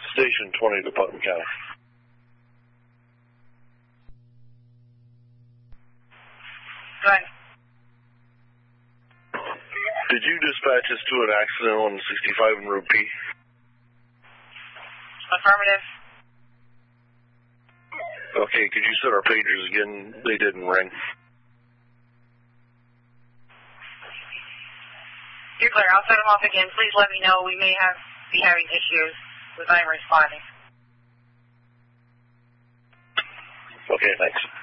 Station 20 to Putnam County. Go ahead. Did you dispatch us to an accident on 65 and Route P? Affirmative. Okay, could you set our pagers again? They didn't ring. You're clear. I'll set them off again. Please let me know. We may be having issues with I'm responding. Okay, thanks.